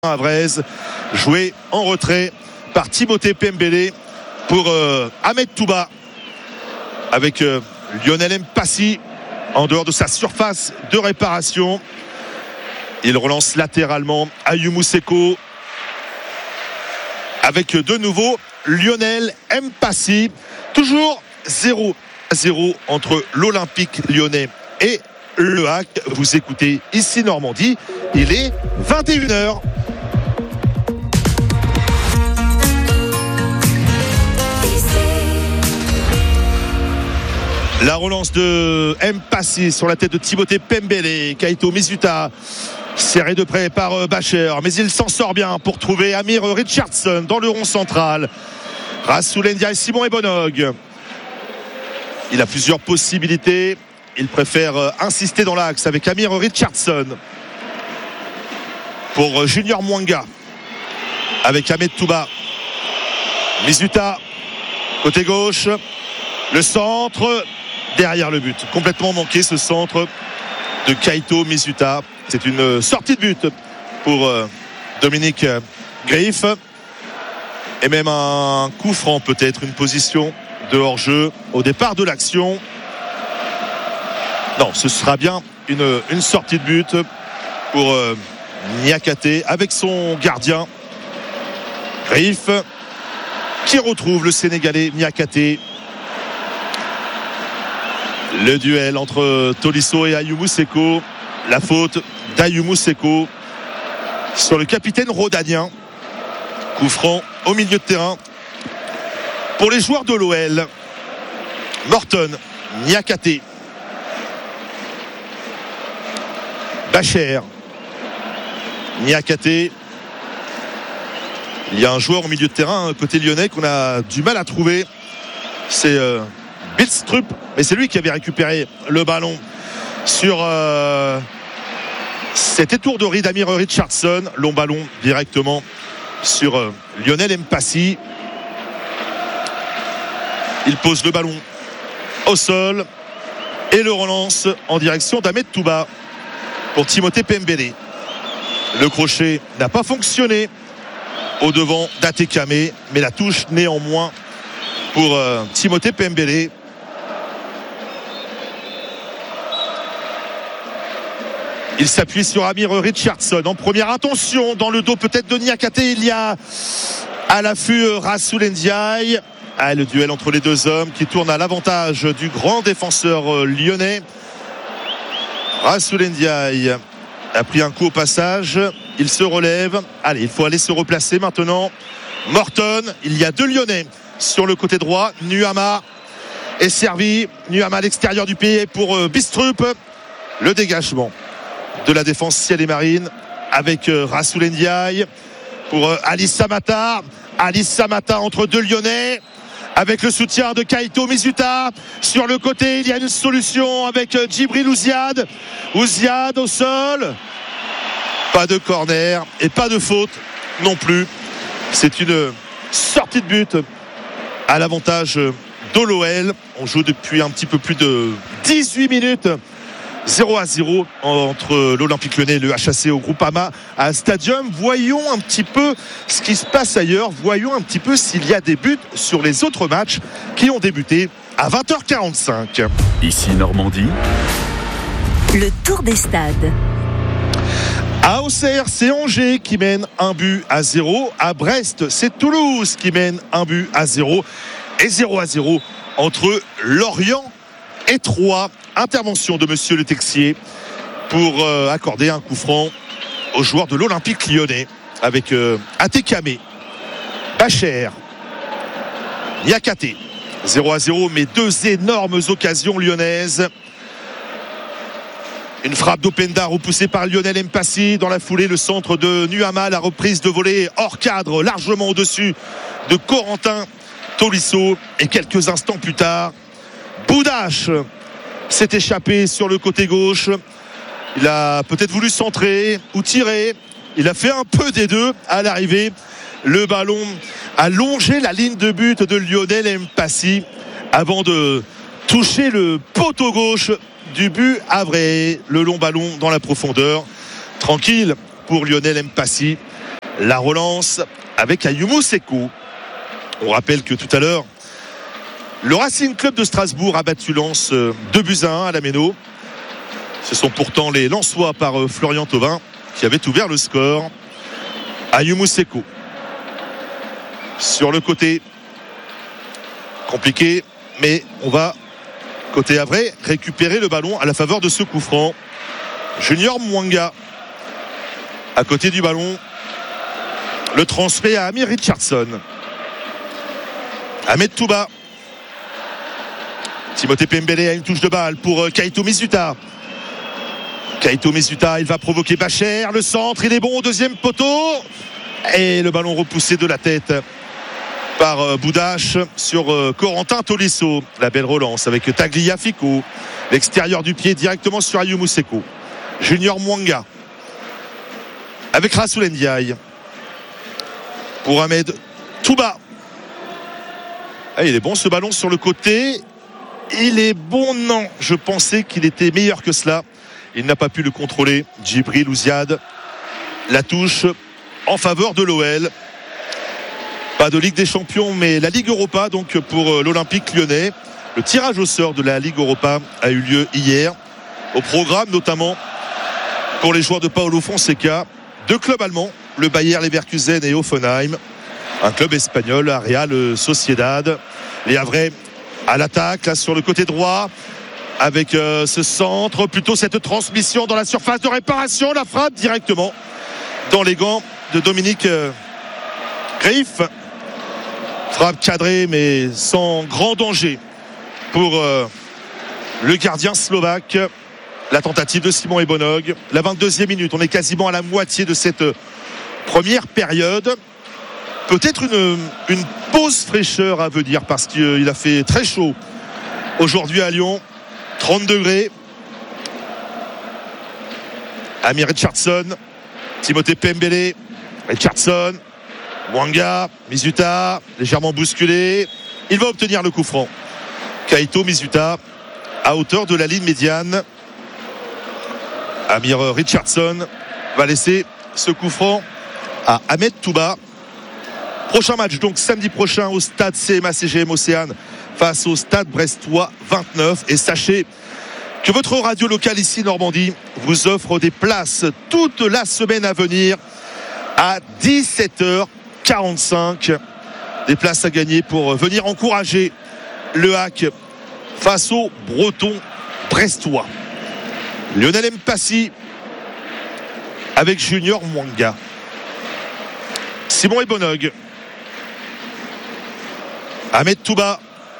à Vraise, joué en retrait par Timothée Pembele pour Ahmed Touba, avec Lionel Mpassi en dehors de sa surface de réparation. Il relance latéralement Ayumu Seko avec de nouveau Lionel Mpassi. Toujours 0-0 entre l'Olympique Lyonnais et Le Hack. Vous écoutez ici Normandie, il est 21h. La relance de Mpassi sur la tête de Timothée Pembele. Kaito Mizuta serré de près par Bacher, mais il s'en sort bien pour trouver Amir Richardson dans le rond central. Rassoul Ndiaye, Simon Ebonog. Il a plusieurs possibilités. Il préfère insister dans l'axe avec Amir Richardson pour Junior Mwanga avec Ahmed Touba. Mizuta côté gauche, le centre derrière le but, complètement manqué ce centre de Kaito Mizuta. C'est une sortie de but pour Dominique Griff, et même un coup franc, peut-être une position de hors-jeu au départ de l'action. Non, ce sera bien une sortie de but pour Niakate avec son gardien Griff, qui retrouve le Sénégalais Niakate. Le duel entre Tolisso et Ayumu Seko. La faute d'Ayumu Seko sur le capitaine rhodanien. Coup franc au milieu de terrain pour les joueurs de l'OL. Morton, Niakate, Bacher, Niakate. Il y a un joueur au milieu de terrain côté lyonnais qu'on a du mal à trouver. C'est Billstrup, mais c'est lui qui avait récupéré le ballon sur cet étourderie d'Amir Richardson. Long ballon directement sur Lionel Mpassi. Il pose le ballon au sol et le relance en direction d'Ahmed Touba pour Timothée Pembele. Le crochet n'a pas fonctionné au devant d'Atekame, mais la touche néanmoins pour Timothée Pembele. Il s'appuie sur Amir Richardson en première intention dans le dos peut-être de Niakate. Il y a à l'affût Rassoul Ndiaye. Le duel entre les deux hommes qui tourne à l'avantage du grand défenseur lyonnais. Rassoul Ndiaye a pris un coup au passage. Il se relève. Allez, il faut aller se replacer maintenant. Morton, il y a deux Lyonnais sur le côté droit. Nuama est servi. Nuama à l'extérieur du pied pour Billstrup. Le dégagement de la défense ciel et marine avec Rassoul Ndiaye pour Alice Samata. Alice Samata entre deux Lyonnais avec le soutien de Kaito Mizuta. Sur le côté, il y a une solution avec Djibril Ouziad. Ouziad au sol. Pas de corner et pas de faute non plus. C'est une sortie de but à l'avantage de l'OL. On joue depuis un petit peu plus de 18 minutes. 0-0 entre l'Olympique Lyonnais et le HAC au Groupama à Stadium. Voyons un petit peu ce qui se passe ailleurs. Voyons un petit peu s'il y a des buts sur les autres matchs qui ont débuté à 20h45. Ici Normandie. Le tour des stades. À Auxerre, c'est Angers qui mène 1-0. À Brest, c'est Toulouse qui mène 1-0. Et 0-0 entre Lorient et Troyes. Intervention de monsieur Le Texier pour accorder un coup franc aux joueurs de l'Olympique Lyonnais avec Atekame, Bacher, Niakate. 0-0, mais deux énormes occasions lyonnaises. Une frappe d'Openda repoussée par Lionel Mpassi. Dans la foulée, le centre de Nuama, la reprise de volée hors cadre, largement au-dessus de Corentin Tolisso. Et quelques instants plus tard, Boudache s'est échappé sur le côté gauche. Il a peut-être voulu centrer ou tirer. Il a fait un peu des deux à l'arrivée. Le ballon a longé la ligne de but de Lionel Mpassi avant de toucher le poteau gauche du but havrais. Le long ballon dans la profondeur. Tranquille pour Lionel Mpassi. La relance avec Ayumu Seko. On rappelle que tout à l'heure, le Racing Club de Strasbourg a battu Lens 2-1 à la Méno. Ce sont pourtant les Lensois par Florian Thauvin qui avaient ouvert le score. Ayumu Seko sur le côté. Compliqué, mais on va, côté Havrais, récupérer le ballon à la faveur de ce coup franc. Junior Mwanga à côté du ballon. Le transfert à Amir Richardson. Ahmed Touba. Timothée Pembele a une touche de balle pour Kaito Mizuta. Kaito Mizuta, il va provoquer Bacher. Le centre, il est bon au deuxième poteau. Et le ballon repoussé de la tête par Boudache sur Corentin Tolisso. La belle relance avec Tagliafico. L'extérieur du pied directement sur Ayumu Seko. Junior Mwanga avec Rasoul Ndiaye pour Ahmed Touba. Ah, il est bon ce ballon sur le côté. Il est bon, non. Je pensais qu'il était meilleur que cela. Il n'a pas pu le contrôler. Djibril Ouziad. La touche en faveur de l'OL. Pas de Ligue des Champions, mais la Ligue Europa donc pour l'Olympique Lyonnais. Le tirage au sort de la Ligue Europa a eu lieu hier. Au programme notamment pour les joueurs de Paulo Fonseca, 2 clubs allemands, le Bayer Leverkusen et Hoffenheim. Un club espagnol, la Real Sociedad. Les Havrais à l'attaque, là sur le côté droit, avec ce centre, plutôt cette transmission dans la surface de réparation, la frappe directement dans les gants de Dominique Grif. Frappe cadrée mais sans grand danger pour le gardien slovaque. La tentative de Simon Ebonog. La 22e minute, on est quasiment à la moitié de cette première période. Peut-être une pause fraîcheur à venir parce qu'il a fait très chaud aujourd'hui à Lyon. 30 degrés. Amir Richardson, Timothée Pembele, Richardson, Mwanga, Mizuta, légèrement bousculé. Il va obtenir le coup franc. Kaito Mizuta à hauteur de la ligne médiane. Amir Richardson va laisser ce coup franc à Ahmed Touba. Prochain match donc samedi prochain au stade CMA CGM Océane face au stade brestois 29. Et sachez que votre radio locale ici Normandie vous offre des places toute la semaine à venir à 17h45. Des places à gagner pour venir encourager le HAC face aux Bretons brestois. Lionel Mpassi avec Junior Mwanga. Simon Ebonog. Ahmed Touba.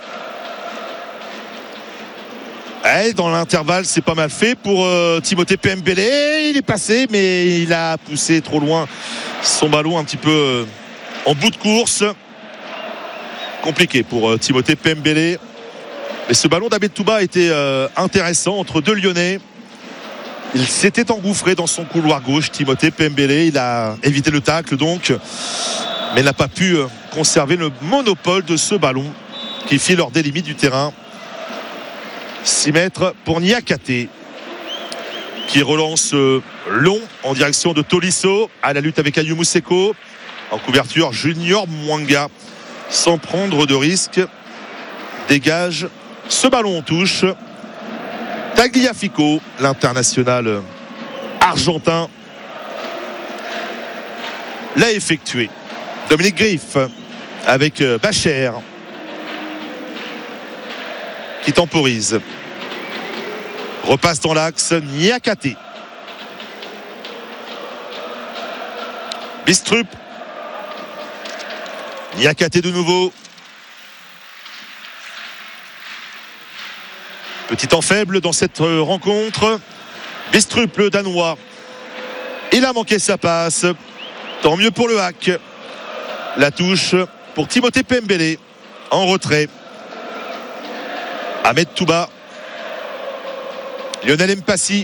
Dans l'intervalle, c'est pas mal fait pour Timothée Pembele. Il est passé, mais il a poussé trop loin son ballon un petit peu en bout de course. Compliqué pour Timothée Pembele. Mais ce ballon d'Ahmed Touba était intéressant entre 2 Lyonnais. Il s'était engouffré dans son couloir gauche, Timothée Pembele. Il a évité le tacle donc, mais n'a pas pu conserver le monopole de ce ballon qui file hors des limites du terrain. 6 mètres pour Niakate qui relance long en direction de Tolisso à la lutte avec Ayumu Seko. En couverture, Junior Mwanga sans prendre de risque dégage ce ballon en touche. Tagliafico, l'international argentin, l'a effectué. Dominique Grif avec Bacher qui temporise. Repasse dans l'axe, Niakate. Bistrup. Niakate de nouveau. Petit temps faible dans cette rencontre. Bistrup, le Danois. Il a manqué sa passe. Tant mieux pour le HAC. La touche pour Timothée Pembele. En retrait. Ahmed Touba. Lionel Mpassi.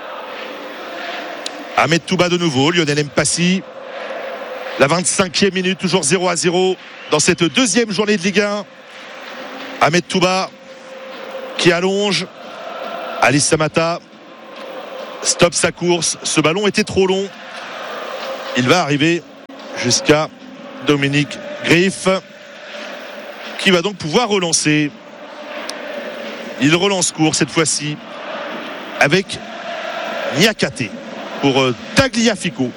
Ahmed Touba de nouveau. Lionel Mpassi. La 25e minute, toujours 0-0 dans cette deuxième journée de Ligue 1. Ahmed Touba qui allonge. Ali Samata stoppe sa course. Ce ballon était trop long. Il va arriver jusqu'à Dominique Griff, qui va donc pouvoir relancer. Il relance court cette fois-ci avec Niakate pour Tagliafico.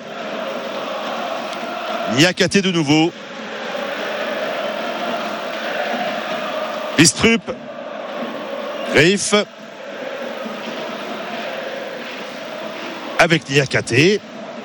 Niakate de nouveau. Bistrup, Griff avec Niakate.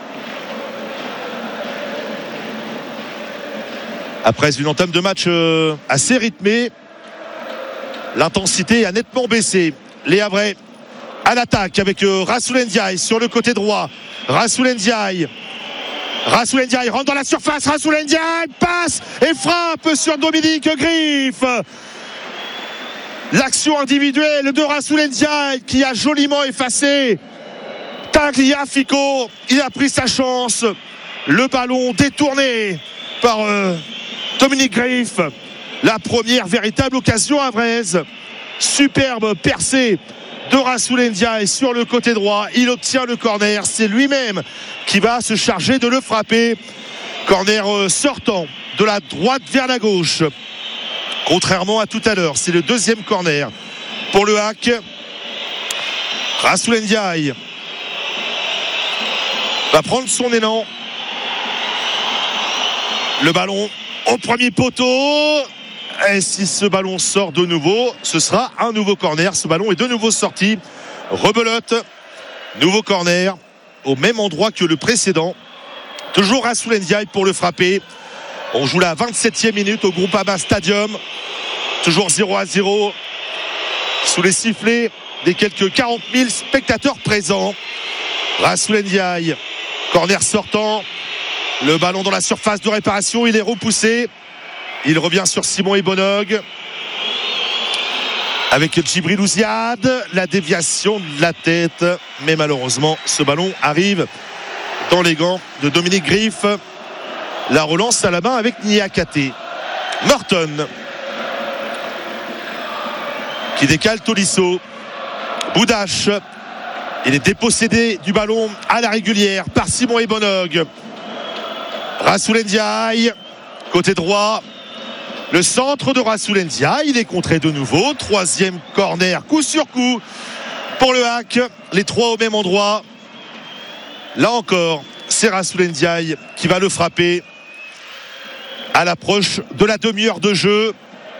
Après une entame de match assez rythmée, l'intensité a nettement baissé. Les Havrais à l'attaque avec Rassoul Ndiaye sur le côté droit. Rassoul Ndiaye rentre dans la surface. Rassoul Ndiaye passe et frappe sur Dominique Griff. L'action individuelle de Rassoul Ndiaye qui a joliment effacé Tagliafico. Il a pris sa chance. Le ballon détourné par Dominique Griff. La première véritable occasion havraise. Superbe percée de Rassoul Ndiaye sur le côté droit. Il obtient le corner. C'est lui-même qui va se charger de le frapper. Corner sortant de la droite vers la gauche. Contrairement à tout à l'heure, c'est le deuxième corner pour le HAC. Rassoul Ndiaye va prendre son élan. Le ballon au premier poteau. Et si ce ballon sort de nouveau, ce sera un nouveau corner. Ce ballon est de nouveau sorti. Rebelote. Nouveau corner au même endroit que le précédent. Toujours Rassoul Ndiaye pour le frapper. On joue la 27e minute au Groupama Stadium. Toujours 0-0. Sous les sifflets des quelques 40 000 spectateurs présents. Rassoul Ndiaye. Corner sortant. Le ballon dans la surface de réparation, il est repoussé. Il revient sur Simon Ebonog. Avec Djibril Ouziad, la déviation de la tête. Mais malheureusement, ce ballon arrive dans les gants de Dominique Griff. La relance à la main avec Niakate. Morton qui décale Tolisso. Boudache. Il est dépossédé du ballon à la régulière par Simon Ebonog. Rassoul Ndiaye, côté droit. Le centre de Rassoul Ndiaye, il est contré de nouveau. Troisième corner, coup sur coup pour le HAC. Les trois au même endroit. Là encore, c'est Rassoul Ndiaye qui va le frapper à l'approche de la demi-heure de jeu.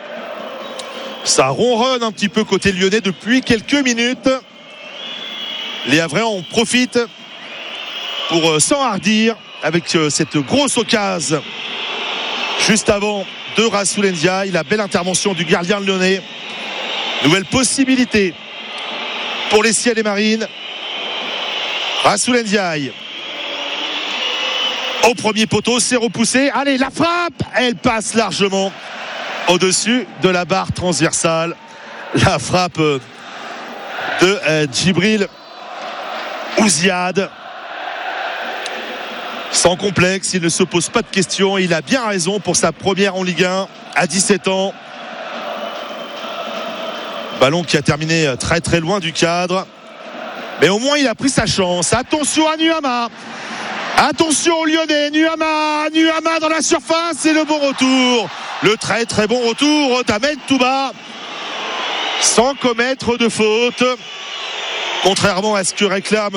Ça ronronne un petit peu côté lyonnais depuis quelques minutes. Les Havrais en profitent pour s'enhardir avec cette grosse occasion juste avant de Rassoul Ndiaye. La belle intervention du gardien lyonnais. Nouvelle possibilité pour les Ciels et Marines. Rassoul Ndiaye au premier poteau, c'est repoussé. Allez, la frappe, elle passe largement au-dessus de la barre transversale. La frappe de Djibril Ouziad. Sans complexe, il ne se pose pas de questions. Il a bien raison pour sa première en Ligue 1 à 17 ans. Ballon qui a terminé très très loin du cadre. Mais au moins il a pris sa chance. Attention à Nuama. Attention aux Lyonnais. Nuama dans la surface. Et le bon retour. Le très très bon retour d'Ahmed Touba. Sans commettre de faute. Contrairement à ce que réclame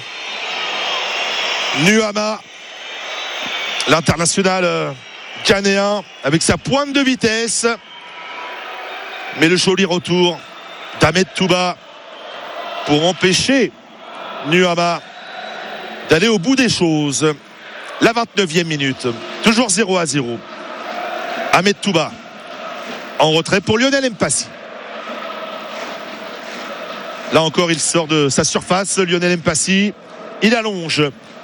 Nuama. L'international ghanéen avec sa pointe de vitesse. Mais le joli retour d'Ahmed Touba pour empêcher Nuama d'aller au bout des choses. La 29e minute. Toujours 0-0. Ahmed Touba en retrait pour Lionel Mpassi. Là encore, il sort de sa surface. Lionel Mpassi, il allonge.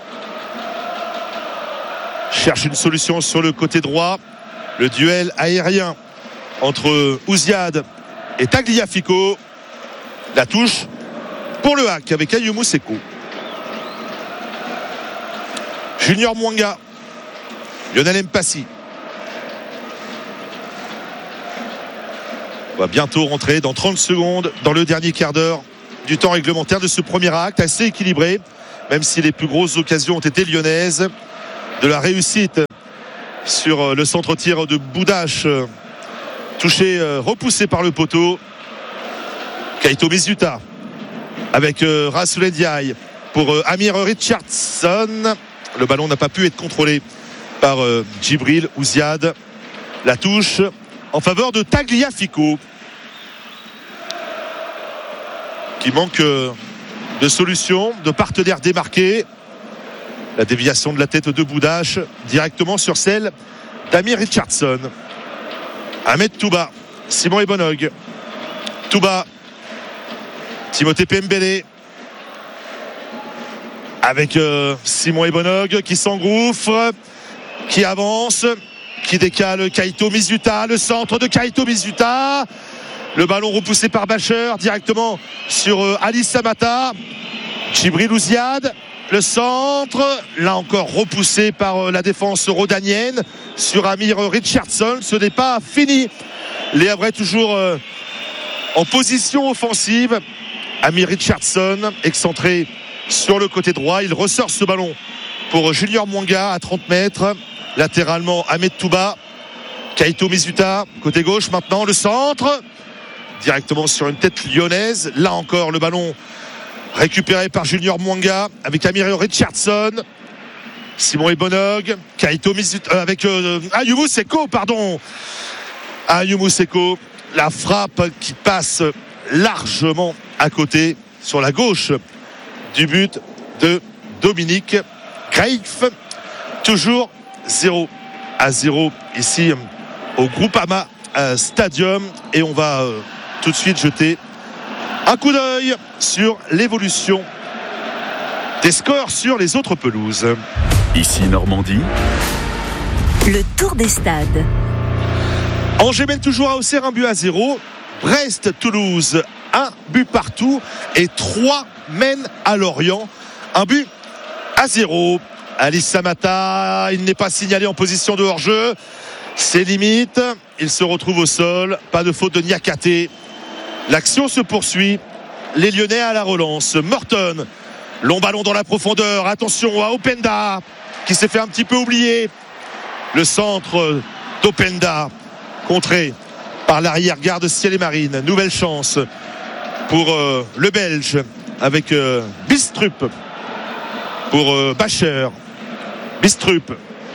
Cherche une solution sur le côté droit. Le duel aérien entre Ouziad et Tagliafico. La touche pour le HAC avec Ayumu Seko. Junior Mwanga. Lionel Mpassi. On va bientôt rentrer dans 30 secondes dans le dernier quart d'heure du temps réglementaire de ce premier acte, assez équilibré, même si les plus grosses occasions ont été lyonnaises. De la réussite sur le centre-tir de Boudache. Touché, repoussé par le poteau. Kaito Mizuta avec Rasoul Ndiaye pour Amir Richardson. Le ballon n'a pas pu être contrôlé par Djibril Ouziad. La touche en faveur de Tagliafico, qui manque de solution, de partenaire démarqué. La déviation de la tête de Boudache directement sur celle d'Amir Richardson. Ahmed Touba, Simon Ebonog, Touba, Timothée Pembele avec Simon Ebonog qui s'engouffre, qui avance, qui décale Kaito Mizuta, le centre de Kaito Mizuta, le ballon repoussé par Bacher directement sur Ali Samata. Djibril Ouziad, le centre, là encore repoussé par la défense rhodanienne sur Amir Richardson. Ce n'est pas fini. Les Havrais toujours en position offensive. Amir Richardson excentré sur le côté droit, il ressort ce ballon pour Junior Mwanga à 30 mètres. Latéralement Ahmed Touba, Kaito Mizuta côté gauche maintenant, le centre directement sur une tête lyonnaise. Là encore le ballon récupéré par Junior Mwanga avec Amir Richardson, Simon Ebonog, Kaito Mizuta avec Ayumu Seko, Ayumu Seko, la frappe qui passe largement à côté sur la gauche du but de Dominique Greif. Toujours 0-0 ici au Groupama Stadium, et on va tout de suite jeter un coup d'œil sur l'évolution des scores sur les autres pelouses. Ici Normandie. Le tour des stades. Angers mène toujours à Auxerre 1-0. Brest, Toulouse 1 but partout, et 3 mènent à Lorient 1-0. Alice Samata, il n'est pas signalé en position de hors-jeu, c'est limite, il se retrouve au sol, pas de faute de Niakate. L'action se poursuit, les Lyonnais à la relance. Morton, long ballon dans la profondeur, attention à Openda qui s'est fait un petit peu oublier. Le centre d'Openda contré par l'arrière-garde Ciel et Marine. Nouvelle chance pour le Belge avec Bistrup pour Bacher. Bistrup,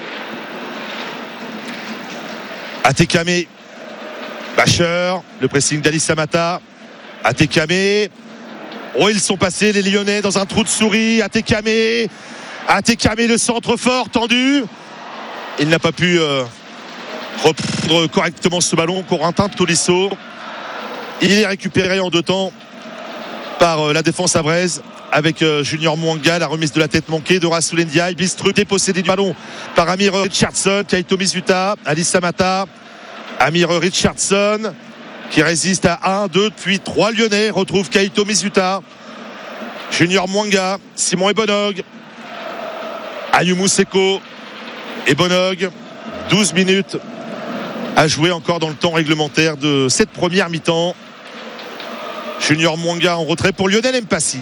Atekame, Bacher, le pressing d'Ali Samata, Atekame. Oh, ils sont passés les Lyonnais dans un trou de souris. Atekame, le centre fort tendu. Il n'a pas pu reprendre correctement ce ballon. Corentin Tolisso, il est récupéré en deux temps par la défense havraise avec Junior Mwanga. La remise de la tête manquée de Rasoul Ndiaye. Bistrup dépossédé du ballon par Amir Richardson. Kaito Mizuta, Ali Samata, Amir Richardson qui résiste à 1, 2 puis 3 Lyonnais. Retrouve Kaito Mizuta, Junior Mwanga, Simon Ebonog, Ayumu Seko, Ebonog. 12 minutes à jouer encore dans le temps réglementaire de cette première mi-temps. Junior Mwanga en retrait pour Lionel Mpassi.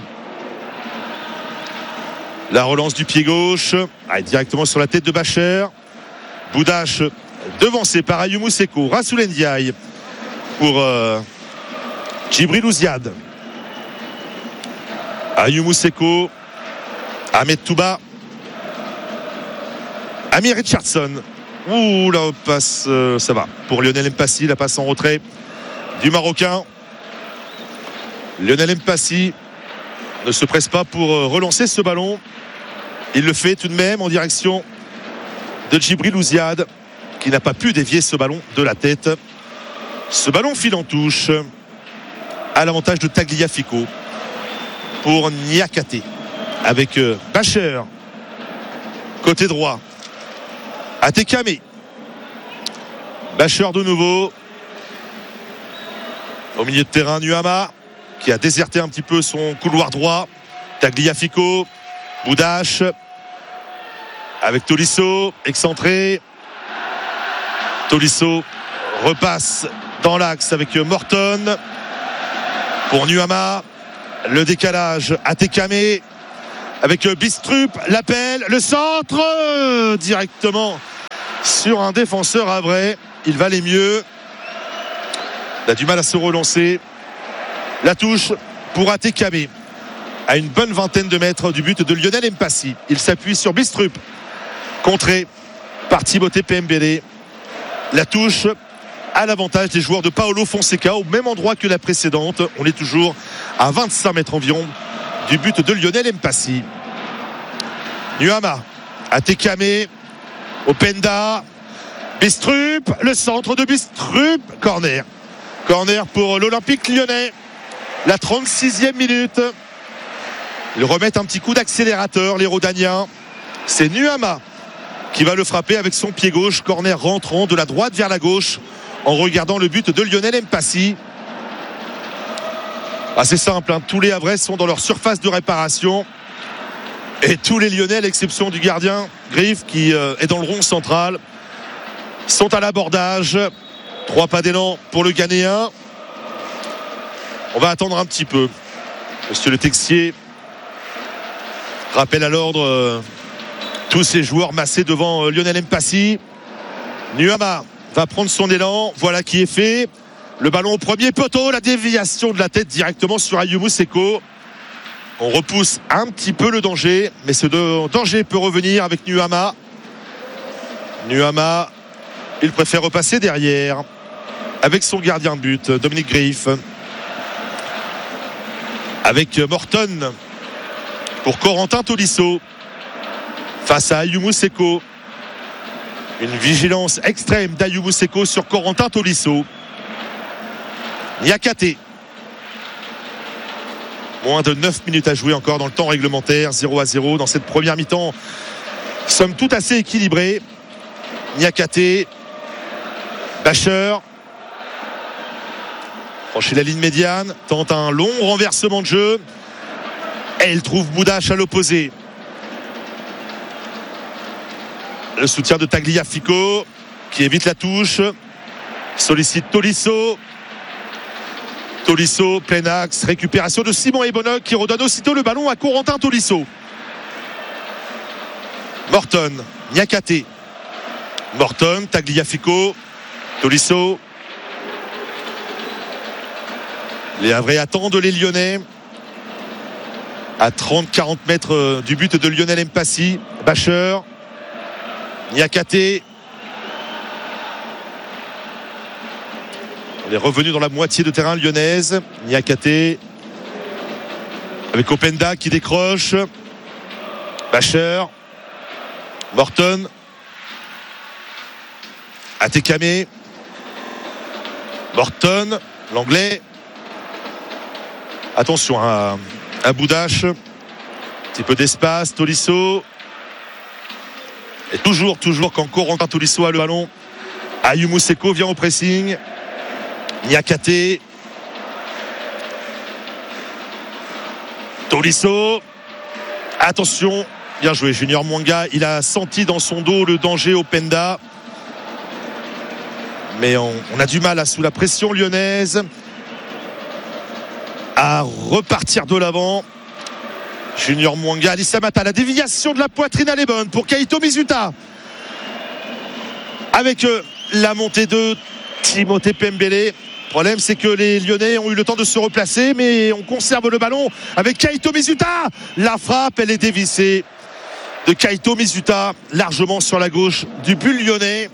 La relance du pied gauche, directement sur la tête de Bacher. Boudache devancé par Ayumu Seko. Rasoul Ndiaye pour Djibril Ouziad. Ayumu Seko, Ahmed Touba, Amir Richardson. Ouh, la passe, ça va pour Lionel Mpassi, la passe en retrait du Marocain. Lionel Mpassi ne se presse pas pour relancer ce ballon. Il le fait tout de même en direction de Djibril Ouziad qui n'a pas pu dévier ce ballon de la tête. Ce ballon file en touche à l'avantage de Tagliafico pour Niakate avec Bacher côté droit. Atekame, Bacher de nouveau au milieu de terrain. Nuama qui a déserté un petit peu son couloir droit. Tagliafico, Boudache avec Tolisso excentré. Tolisso repasse dans l'axe avec Morton pour Nuama. Le décalage, Atekame avec Bistrup, l'appel, le centre directement sur un défenseur à vrai. Il valait mieux. Il a du mal à se relancer. La touche pour Atekame à une bonne vingtaine de mètres du but de Lionel Mpassi. Il s'appuie sur Bistrup, contré par Timothée Pembele. La touche à l'avantage des joueurs de Paulo Fonseca au même endroit que la précédente. On est toujours à 25 mètres environ du but de Lionel Mpassi. Nuama, Atekame, Openda, Bistrup, le centre de Bistrup, corner pour l'Olympique lyonnais. La 36e minute. Ils remettent un petit coup d'accélérateur, les Rodaniens. C'est Nuama qui va le frapper avec son pied gauche. Corner rentrant de la droite vers la gauche en regardant le but de Lionel Mpassi. C'est simple, hein. Tous les Havrais sont dans leur surface de réparation. Et tous les Lyonnais, à l'exception du gardien Griff qui est dans le rond central, sont à l'abordage. 3 pas d'élan pour le Ghanéen. On va attendre un petit peu. Monsieur le Texier rappelle à l'ordre tous ces joueurs massés devant Lionel Mpassi. Nuama va prendre son élan. Voilà qui est fait. Le ballon au premier poteau. La déviation de la tête directement sur Ayumu Seko. On repousse un petit peu le danger, mais ce danger peut revenir avec Nuama. Nuama, il préfère repasser derrière avec son gardien de but, Dominique Griff. Avec Morton pour Corentin Tolisso face à Ayumu Seko. Une vigilance extrême d'Ayumu Seko sur Corentin Tolisso. Niakate. Moins de 9 minutes à jouer encore dans le temps réglementaire. 0-0 dans cette première mi-temps. Somme toute assez équilibrée. Niakate. Bacher. Franchit la ligne médiane. Tente un long renversement de jeu. Et il trouve Boudache à l'opposé. Le soutien de Tagliafico qui évite la touche. Sollicite Tolisso. Tolisso, plein axe, récupération de Simon Ebonok qui redonne aussitôt le ballon à Corentin Tolisso. Morton, Niakate. Morton, Tagliafico, Tolisso. Les Havrais attendent les Lyonnais. À 30-40 mètres du but de Lionel Mpassi. Bacher. Niakate. On est revenu dans la moitié de terrain lyonnaise. Niakate avec Openda qui décroche. Bacher. Morton. Atekame. Morton. L'anglais. Attention à Boudache. Un petit peu d'espace. Tolisso. Et toujours quand Corentin Tolisso a le ballon. Ayumu Seko vient au pressing. Niakate. Tolisso. Attention. Bien joué Junior Mwanga. Il a senti dans son dos le danger Openda. Mais on a du mal sous la pression lyonnaise à repartir de l'avant. Junior Mwanga, Alissa Mata, la déviation de la poitrine elle est bonne pour Kaito Mizuta avec la montée de Timothée Pembele. Le problème c'est que les Lyonnais ont eu le temps de se replacer, mais on conserve le ballon avec Kaito Mizuta. La frappe elle est dévissée de Kaito Mizuta largement sur la gauche du but lyonnais.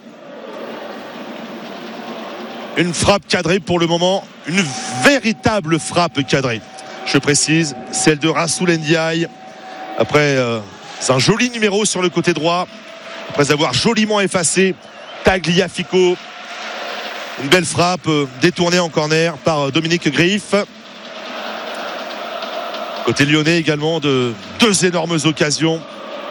Une frappe cadrée pour le moment, une véritable frappe cadrée. Je précise, celle de Rassoul Ndiaye. Après, c'est un joli numéro sur le côté droit. Après avoir joliment effacé Tagliafico. Une belle frappe détournée en corner par Dominique Griff. Côté lyonnais également, de 2 énormes occasions.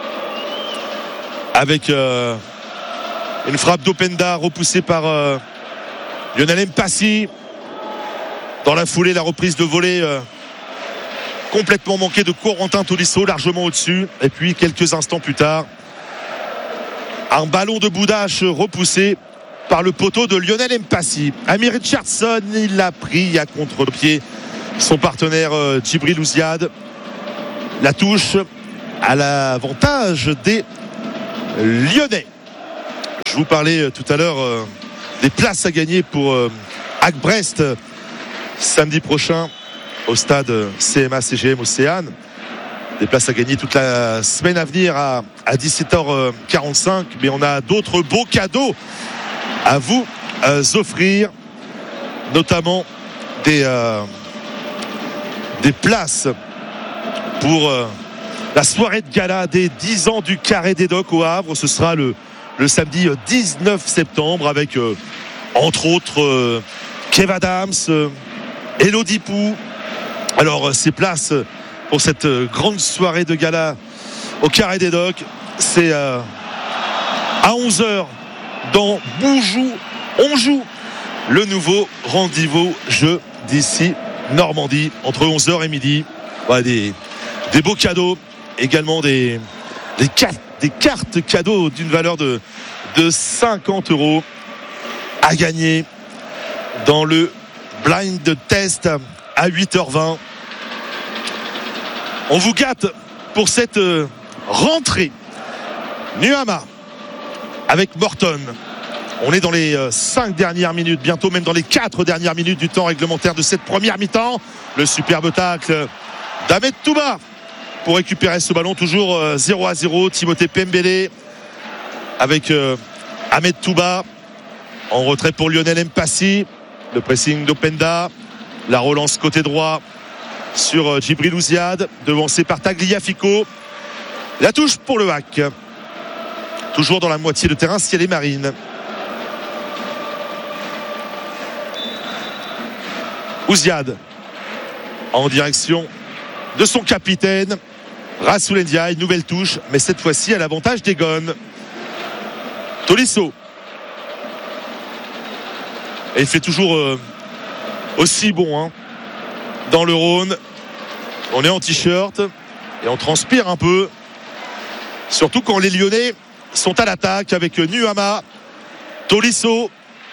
Avec une frappe d'Openda repoussée par Lionel Mpassi. Dans la foulée, la reprise de volée complètement manquée de Corentin Tolisso, largement au-dessus. Et puis quelques instants plus tard, un ballon de Boudache repoussé par le poteau de Lionel Mpassi. Amir Richardson, il a pris à contre-pied son partenaire Djibril Ouziad. La touche à l'avantage des Lyonnais. Je vous parlais tout à l'heure des places à gagner pour Hague-Brest samedi prochain au stade CMA CGM Océane. Des places à gagner toute la semaine à venir à 17h45. Mais on a d'autres beaux cadeaux à vous offrir, notamment des places pour la soirée de gala des 10 ans du Carré des Docks au Havre. Ce sera le samedi 19 septembre avec entre autres Kev Adams, Elodie Pou. Alors ces places pour cette grande soirée de gala au Carré des Docks, c'est à 11h dans Boujou. On joue le nouveau rendez-vous jeu d'ici Normandie entre 11h et midi. Ouais, des beaux cadeaux, également des cartes cadeaux d'une valeur de 50 € à gagner dans le blind test à 8h20. On vous gâte pour cette rentrée. Nuama avec Morton. On est dans les 5 dernières minutes, bientôt même dans les 4 dernières minutes du temps réglementaire de cette première mi-temps. Le superbe tacle d'Ahmed Touba pour récupérer ce ballon, toujours 0-0. Timothée Pembele avec Ahmed Touba en retrait pour Lionel Mpassi. Le pressing d'Openda, la relance côté droit sur Djibril Ouziad, devancé par Tagliafico. La touche pour le hack, toujours dans la moitié de terrain ciel et marine. Ouziad en direction de son capitaine Rassoul Ndiaye. Nouvelle touche, mais cette fois-ci à l'avantage des Gones. Tolisso, et il fait toujours aussi bon dans le Rhône. On est en t-shirt et on transpire un peu, surtout quand les Lyonnais sont à l'attaque avec Nuama, Tolisso,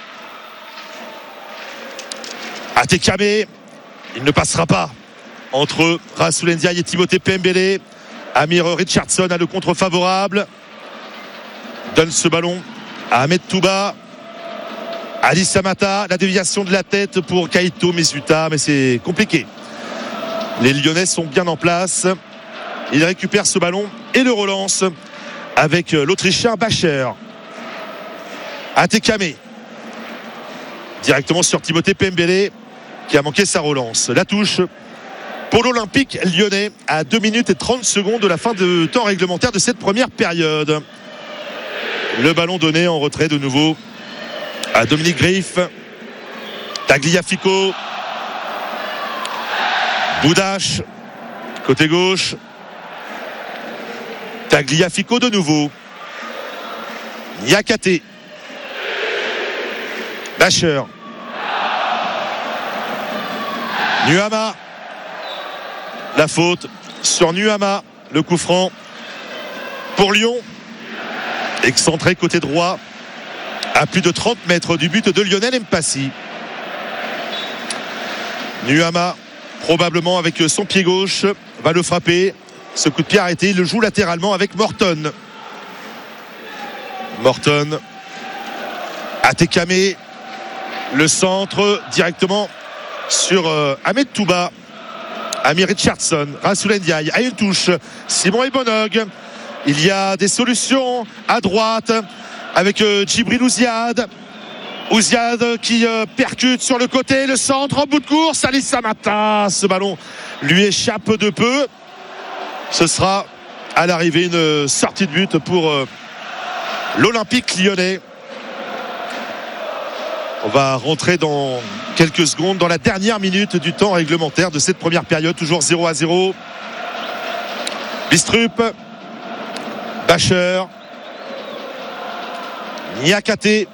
Atekame. Il ne passera pas entre Rassoul Ndiaye et Timothée Pembele. Amir Richardson a le contre favorable, donne ce ballon à Ahmed Touba. Ali Samata, la déviation de la tête pour Kaito Mizuta, mais c'est compliqué. Les Lyonnais sont bien en place. Il récupère ce ballon et le relance avec l'Autrichien Bacher. Atekame directement sur Timothée Pembele qui a manqué sa relance. La touche pour l'Olympique lyonnais à 2 minutes et 30 secondes de la fin de temps réglementaire de cette première période. Le ballon donné en retrait de nouveau à Dominique Griff. Tagliafico, Boudache côté gauche, Tagliafico de nouveau, Niakate, Bacher, Nuama, la faute sur Nuama, le coup franc pour Lyon, excentré côté droit à plus de 30 mètres du but de Lionel Mpassi. Nuama, probablement avec son pied gauche, va le frapper. Ce coup de pied arrêté, il le joue latéralement avec Morton. Morton, Atekame, le centre directement sur Ahmed Touba. Amir Richardson, Rassoul Ndiaye a une touche. Simon Ebonog. Il y a des solutions à droite avec Djibril Ouziad. Ouziad qui percute sur le côté, le centre en bout de course. Ali Samata, ce ballon lui échappe de peu. Ce sera à l'arrivée une sortie de but pour l'Olympique lyonnais. On va rentrer dans quelques secondes dans la dernière minute du temps réglementaire de cette première période, toujours 0-0. Bistrup, Bacher, Niakate,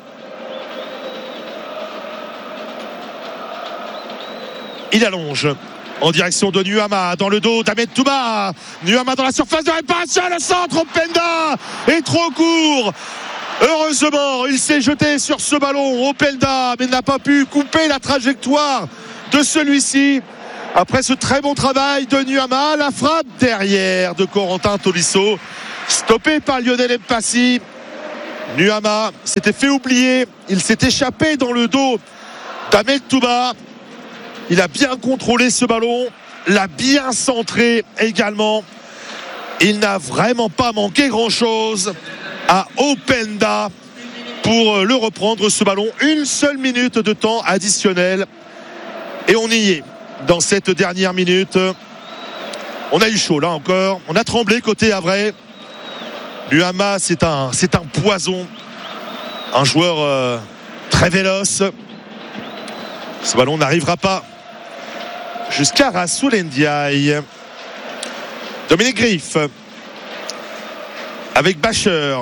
il allonge en direction de Nuama dans le dos d'Ahmed Touba. Nuama dans la surface de réparation, le centre, Openda est trop court. Heureusement, il s'est jeté sur ce ballon, Openda, mais n'a pas pu couper la trajectoire de celui-ci. Après ce très bon travail de Nuama, la frappe derrière de Corentin Tolisso, stoppée par Lionel Mpassi. Nuama s'était fait oublier, il s'est échappé dans le dos d'Ahmed Touba. Il a bien contrôlé ce ballon, l'a bien centré également. Il n'a vraiment pas manqué grand-chose à Openda pour le reprendre ce ballon. Une seule minute de temps additionnel et on y est dans cette dernière minute. On a eu chaud là encore, on a tremblé côté Havrais. Nuama, c'est un poison, un joueur très véloce. Ce ballon n'arrivera pas jusqu'à Rassoul Ndiaye. Dominique Griff avec Bacher.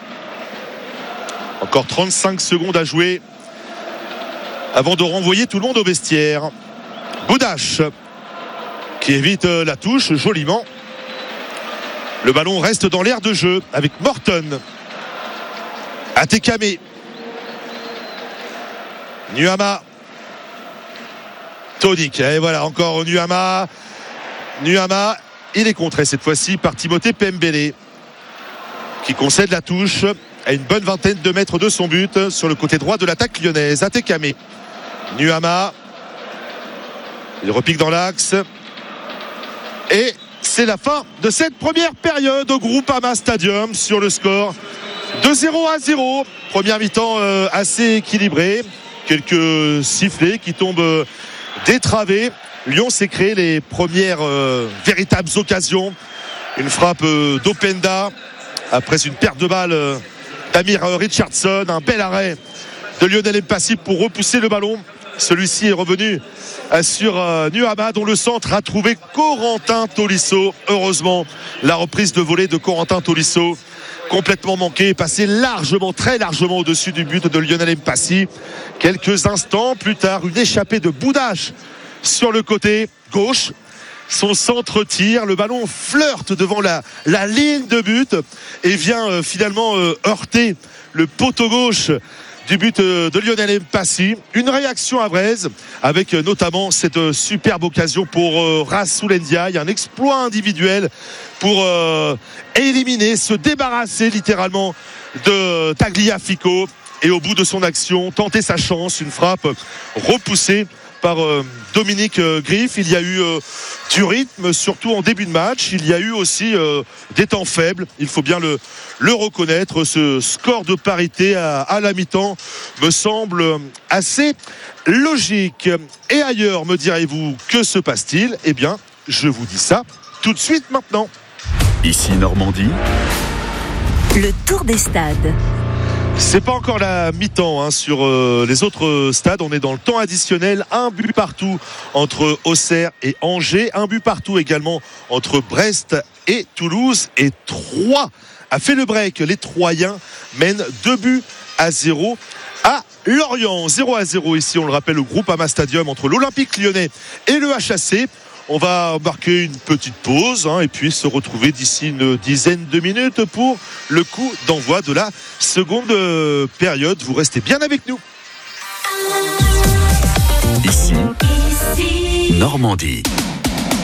Encore 35 secondes à jouer avant de renvoyer tout le monde au vestiaire. Boudache qui évite la touche joliment. Le ballon reste dans l'aire de jeu avec Morton. Atekame. Nuama. Tonic. Et voilà encore Nuama. Nuama, il est contré cette fois-ci par Timothée Pembele qui concède la touche à une bonne vingtaine de mètres de son but sur le côté droit de l'attaque lyonnaise. Atekame. Nuama. Il repique dans l'axe. Et c'est la fin de cette première période au Groupama Stadium sur le score de 0-0. Première mi-temps assez équilibrée. Quelques sifflets qui tombent des travées. Lyon s'est créé les premières véritables occasions. Une frappe d'Openda après une perte de balle d'Amir Richardson. Un bel arrêt de Lionel Mpassi pour repousser le ballon. Celui-ci est revenu sur Nuama dont le centre a trouvé Corentin Tolisso. Heureusement, la reprise de volée de Corentin Tolisso complètement manquée, passé largement, très largement au-dessus du but de Lionel Mpassi. Quelques instants plus tard, une échappée de Boudache sur le côté gauche. Son centre tire, le ballon flirte devant la ligne de but et vient finalement heurter le poteau gauche du but de Lionel Mpassi. Une réaction havraise avec notamment cette superbe occasion pour Rassoul Ndiaye, un exploit individuel pour éliminer, se débarrasser littéralement de Tagliafico et au bout de son action tenter sa chance, une frappe repoussée par Dominique Griff. Il y a eu du rythme, surtout en début de match. Il y a eu aussi des temps faibles. Il faut bien le reconnaître. Ce score de parité à la mi-temps me semble assez logique. Et ailleurs, me direz-vous, que se passe-t-il ? Eh bien, je vous dis ça tout de suite maintenant. Ici Normandie. Le tour des stades. C'est pas encore la mi-temps sur les autres stades. On est dans le temps additionnel. Un but partout entre Auxerre et Angers. Un but partout également entre Brest et Toulouse. Et 3 a fait le break. Les Troyens mènent 2-0 à Lorient. 0-0 ici, on le rappelle, au Groupama Stadium entre l'Olympique Lyonnais et le HAC. On va marquer une petite pause et puis se retrouver d'ici une dizaine de minutes pour le coup d'envoi de la seconde période. Vous restez bien avec nous. Ici Normandie.